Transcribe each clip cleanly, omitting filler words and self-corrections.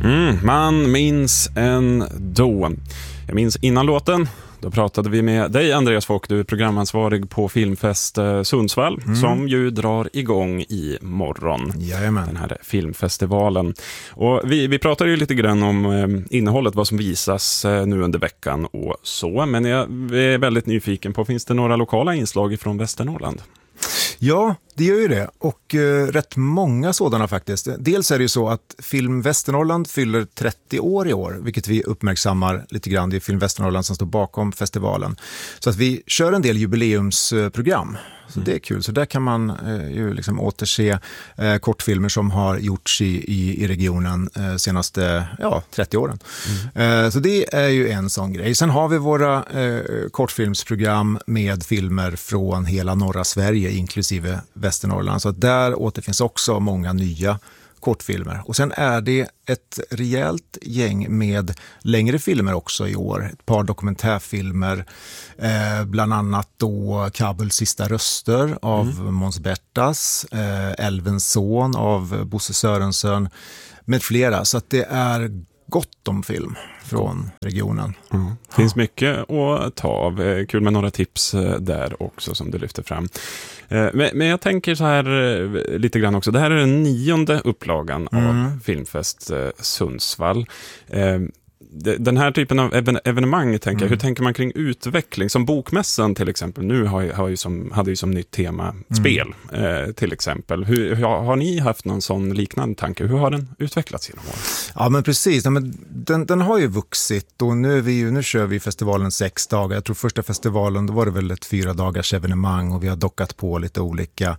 Man minns ändå. Jag minns innan låten. Då pratade vi med dig, Andreas Fock, du är programansvarig på Filmfest Sundsvall, som ju drar igång i morgon. Jajamän. Den här filmfestivalen. Och vi pratade ju lite grann om innehållet, vad som visas nu under veckan och så. Men jag är väldigt nyfiken på, finns det några lokala inslag från Västernorrland? Ja, det gör ju det. Och rätt många sådana faktiskt. Dels är det ju så att Film Västernorrland fyller 30 år i år, vilket vi uppmärksammar lite grann. Det är Film Västernorrland som står bakom festivalen. Så att vi kör en del jubileumsprogram. Så det är kul. Så där kan man ju liksom återse kortfilmer som har gjorts i regionen senaste 30 åren. Så det är ju en sån grej. Sen har vi våra kortfilmsprogram med filmer från hela norra Sverige, inklusive Västernorrland. Så att där återfinns också många nya kortfilmer. Och sen är det ett rejält gäng med längre filmer också i år. Ett par dokumentärfilmer, bland annat då Kabuls sista röster av Måns Bertas, Älvens son av Bosse Sörensen med flera. Så att det är gott om film från regionen. Finns mycket att ta av. Kul med några tips där också som du lyfter fram. Men jag tänker så här lite grann också. Det här är den 9:e upplagan av Filmfest Sundsvall. Den här typen av evenemang, tänker jag, hur tänker man kring utveckling? Som Bokmässan till exempel nu hade ju som nytt tema spel till exempel. Har ni haft någon sån liknande tanke? Hur har den utvecklats genom år? Ja, men precis. Ja, men den har ju vuxit och nu kör vi festivalen 6 dagar. Jag tror första festivalen, då var det väl ett 4 dagars evenemang och vi har dockat på lite olika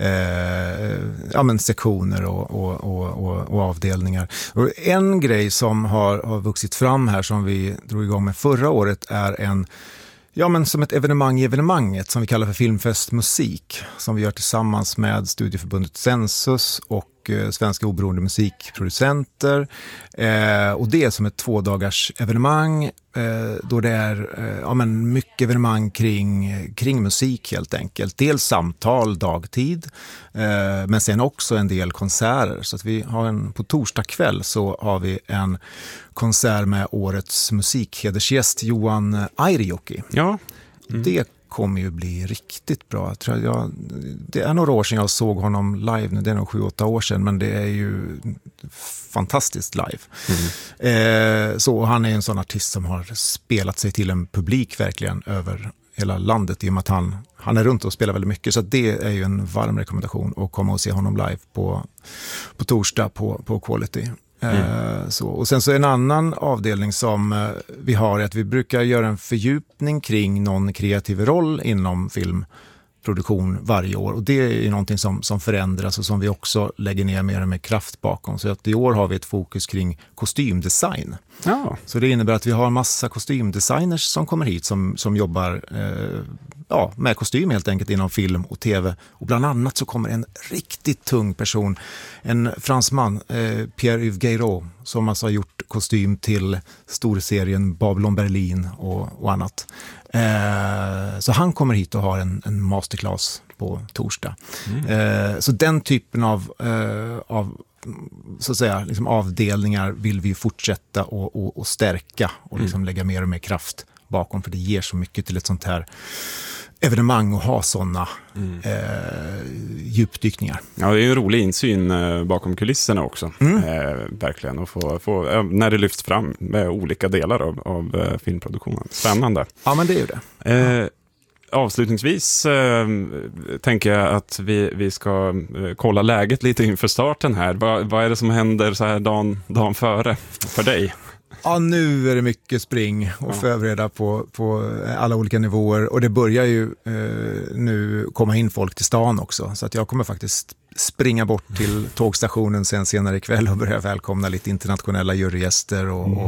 sektioner och avdelningar. Och en grej som har vuxit fram här som vi drog igång med förra året är som ett evenemang i evenemanget som vi kallar för Filmfest Musik, som vi gör tillsammans med Studieförbundet Census och Svenska oberoende musikproducenter. Och det är som ett 2 dagars evenemang då det är mycket evenemang kring musik helt enkelt. Dels samtal dagtid, men sen också en del konserter. Så att vi har på torsdag kväll så har vi en konsert med årets musikhedersgäst Johan Airijoki. Ja. Det kommer ju bli riktigt bra. Det är några år sedan jag såg honom live nu, det är nog 7-8 år sedan, men det är ju fantastiskt live. Så han är en sån artist som har spelat sig till en publik verkligen över hela landet i och med att han är runt och spelar väldigt mycket, så det är ju en varm rekommendation att komma och se honom live på torsdag på Quality. Och sen så en annan avdelning som vi har är att vi brukar göra en fördjupning kring någon kreativ roll inom filmproduktion varje år, och det är ju någonting som förändras och som vi också lägger ner mer och mer kraft bakom. Så att i år har vi ett fokus kring kostymdesign. Ja. Så det innebär att vi har en massa kostymdesigners som kommer hit som jobbar med kostym helt enkelt inom film och tv. Och bland annat så kommer en riktigt tung person, en fransman, Pierre-Yves Guéraud, som alltså har gjort kostym till storserien Babylon Berlin och annat. Så han kommer hit och har en masterclass på torsdag. Så den typen av så att säga, liksom avdelningar vill vi fortsätta och stärka och liksom lägga mer och mer kraft bakom, för det ger så mycket till ett sånt här evenemang och ha sådana djupdykningar. Ja, det är ju en rolig insyn bakom kulisserna också. Verkligen. Och få när det lyfts fram med olika delar av filmproduktionen. Spännande. Ja, men det är ju det. Avslutningsvis tänker jag att vi ska kolla läget lite inför starten här. Vad är det som händer så här dagen före för dig? Ja, nu är det mycket spring och förbereda på alla olika nivåer. Och det börjar ju nu komma in folk till stan också. Så att jag kommer faktiskt springa bort till tågstationen senare ikväll och börja välkomna lite internationella jurygäster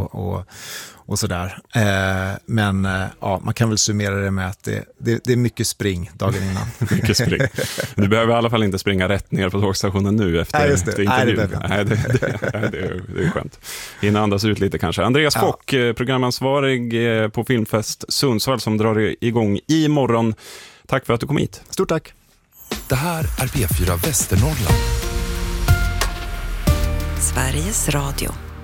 och sådär. Men man kan väl summera det med att det är mycket spring dagen innan. Mycket spring. Du behöver i alla fall inte springa rätt ner på tågstationen nu efter intervjun. Det är skönt. Hinna andas ut lite kanske. Andreas Fock, programansvarig på Filmfest Sundsvall som drar igång imorgon. Tack för att du kom hit. Stort tack. Det här är P4 Västernorrland. Sveriges Radio.